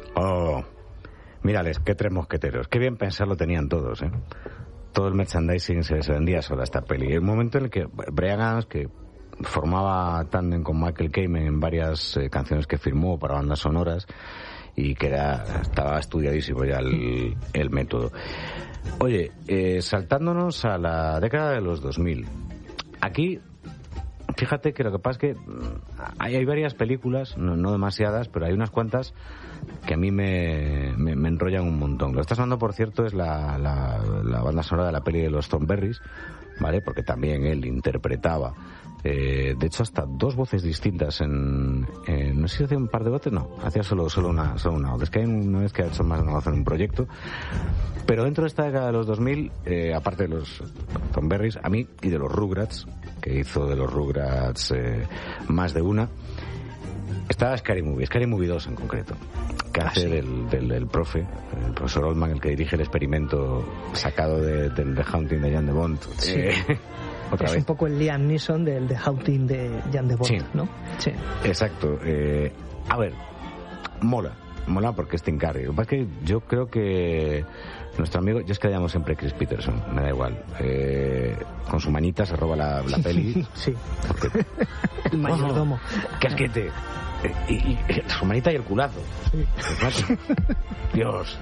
Oh, mírales, qué tres mosqueteros. Qué bien pensar lo tenían todos, ¿eh? Todo el merchandising se vendía solo a esta peli. Hay un momento en el que Brian Adams, que formaba tándem con Michael Kamen en varias canciones que firmó para bandas sonoras, y que estaba estudiadísimo ya el método. Oye, saltándonos a la década de los 2000. Aquí, fíjate que lo que pasa es que hay varias películas, no demasiadas, pero hay unas cuantas que a mí me enrollan un montón. Lo que está sonando, por cierto, es la banda sonora de la peli de los Thornberrys, ¿vale? Porque también él interpretaba, de hecho, hasta dos voces distintas no sé si hacía un par de voces, no, hacía solo una voz. Es que hay una vez que ha hecho más de una voz en un proyecto. Pero dentro de esta década de los 2000, aparte de los Thornberrys, a mí, y de los Rugrats, que hizo de los Rugrats más de una, estaba Scary Movie 2 en concreto, que hace del profe, el profesor Oldman, el que dirige el experimento sacado del The Haunting de Jan de Bont. Sí. Otra es vez. Un poco el Liam Neeson del The Haunting de Jan de Bont, sí. ¿no? Sí. Exacto. A ver, mola porque es Tim Curry. Lo que pasa es que yo creo que nuestro amigo, yo es que le llamo siempre Chris Peterson, me da igual. Con su manita se roba la peli. Sí. Porque, el mayordomo. ¡Qué asquete! Y su manita y el culazo. Sí. Dios.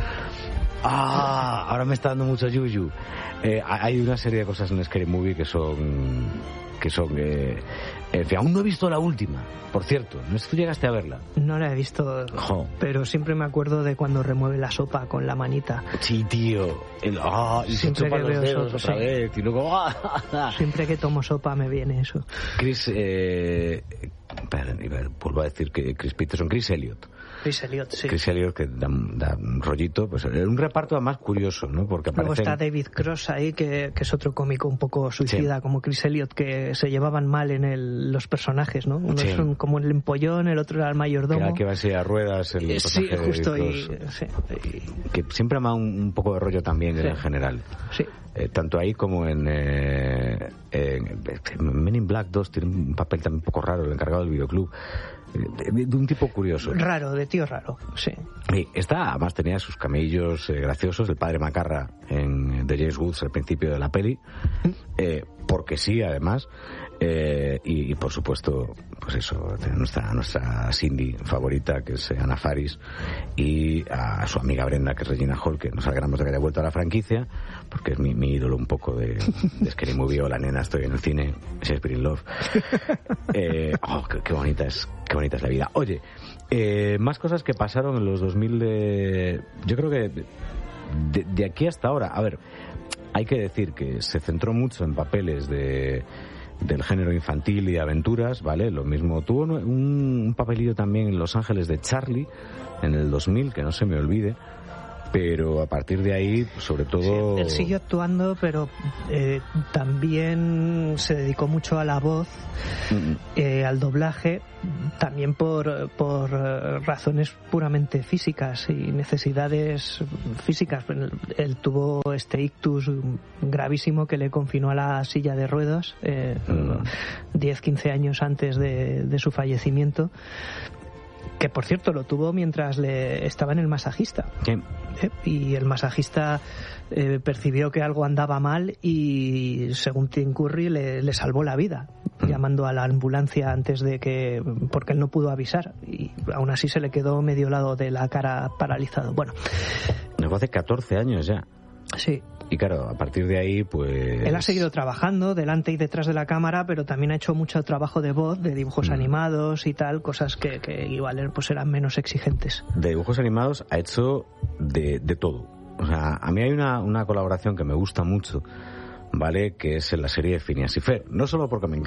Ahora me está dando mucho yuyu. Hay una serie de cosas en Scary Movie que son en fin, aún no he visto la última, por cierto. No sé si tú llegaste a verla. No la he visto, pero siempre me acuerdo de cuando remueve la sopa con la manita. Sí, tío. Y siempre se chupa los dedos otra vez. Y luego... Siempre que tomo sopa me viene eso. Chris... vuelvo a decir que Chris Peterson, Chris Elliott, sí. Chris Elliott, que da un rollito, pues un reparto además curioso, ¿no? Porque luego está David Cross ahí, que es otro cómico un poco suicida, sí, como Chris Elliott, que se llevaban mal en los personajes, ¿no? Uno es como el empollón, el otro era el mayordomo. Que va así a ruedas, el personaje. Sí, justo. Que siempre me da un poco de rollo también, en general. Sí. Tanto ahí como en Men in Black 2 tiene un papel también un poco raro, el encargado del videoclub, de un tipo curioso. Raro, de tío raro, sí. Y además tenía sus camellos graciosos, el padre Macarra de James Woods al principio de la peli, porque sí, además, y por supuesto, pues eso, nuestra Cindy favorita, que es Anna Faris, y a su amiga Brenda, que es Regina Hall, que nos alegramos de que haya vuelto a la franquicia, porque es mi ídolo un poco de Scary Movie, o la nena, estoy en el cine, Shakespeare in Love. Qué bonita es la vida. Oye, más cosas que pasaron en los 2000, yo creo que de aquí hasta ahora. A ver, hay que decir que se centró mucho en papeles del género infantil y aventuras, ¿vale? Lo mismo, tuvo un papelillo también en Los Ángeles de Charlie en el 2000, que no se me olvide, pero a partir de ahí, sobre todo... Sí, él siguió actuando, pero también se dedicó mucho a la voz, al doblaje, también por razones puramente físicas y necesidades físicas. Él tuvo este ictus gravísimo que le confinó a la silla de ruedas 10-15 años antes de su fallecimiento, que por cierto lo tuvo mientras estaba en el masajista. Sí. Y el masajista percibió que algo andaba mal y, según Tim Curry, le salvó la vida, llamando a la ambulancia porque él no pudo avisar, y aún así se le quedó medio lado de la cara paralizado. Bueno, nos hace 14 años ya. Sí. Y claro, a partir de ahí, pues... Él ha seguido trabajando delante y detrás de la cámara, pero también ha hecho mucho trabajo de voz, de dibujos animados y tal, cosas que igual pues eran menos exigentes. De dibujos animados ha hecho de todo. O sea, a mí hay una colaboración que me gusta mucho, ¿vale? Que es en la serie de Phineas y Ferb. No solo porque me